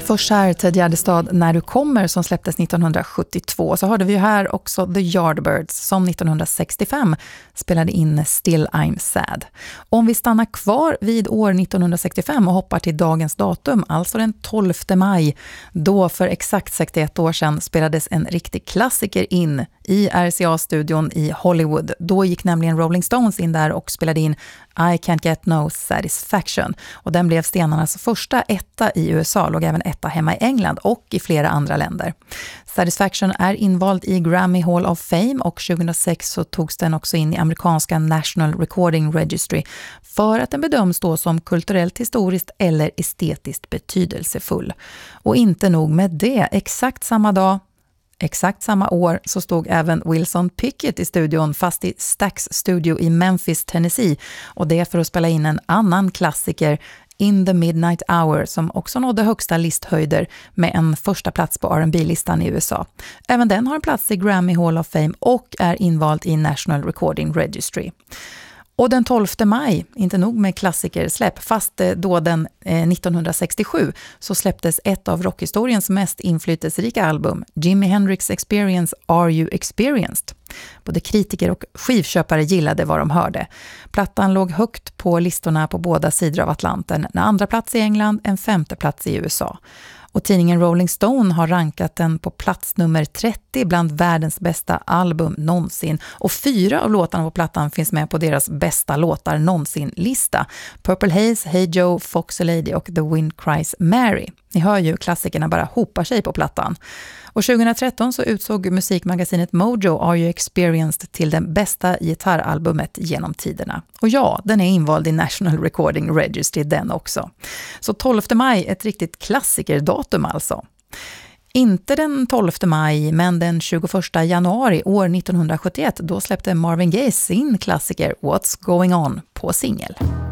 Först här Ted Gärdestad När du kommer som släpptes 1972, så hörde vi ju här också The Yardbirds som 1965 spelade in Still I'm Sad. Om vi stannar kvar vid år 1965 och hoppar till dagens datum, alltså den 12 maj, då för exakt 61 år sedan spelades en riktig klassiker in i RCA-studion i Hollywood. Då gick nämligen Rolling Stones in där och spelade in I Can't Get No Satisfaction. Och den blev stenarnas första etta i USA, låg även etta hemma i England och i flera andra länder. Satisfaction är invald i Grammy Hall of Fame och 2006 så togs den också in i amerikanska National Recording Registry för att den bedöms då som kulturellt, historiskt eller estetiskt betydelsefull. Och inte nog med det, exakt samma dag, exakt samma år så stod även Wilson Pickett i studion, fast i Stax Studio i Memphis, Tennessee. Och det för att spela in en annan klassiker, In the Midnight Hour, som också nådde högsta listhöjder med en första plats på R&B-listan i USA. Även den har en plats i Grammy Hall of Fame och är invald i National Recording Registry. Och den 12 maj, inte nog med klassikersläpp, fast då den 1967 så släpptes ett av rockhistoriens mest inflytelserika album, Jimi Hendrix Experience, Are You Experienced? Både kritiker och skivköpare gillade vad de hörde. Plattan låg högt på listorna på båda sidor av Atlanten, en andra plats i England, en femte plats i USA. Och tidningen Rolling Stone har rankat den på plats nummer 30 bland världens bästa album någonsin. Och 4 av låtarna på plattan finns med på deras bästa låtar någonsin-lista. Purple Haze, Hey Joe, Foxy Lady och The Wind Cries Mary. Ni hör ju, klassikerna bara hopar sig på plattan. Och 2013 så utsåg musikmagasinet Mojo Are You Experienced till den bästa gitarralbumet genom tiderna. Och ja, den är invald i National Recording Registry den också. Så 12 maj, ett riktigt klassikerdatum alltså. Inte den 12 maj, men den 21 januari år 1971, då släppte Marvin Gaye sin klassiker What's Going On på singel.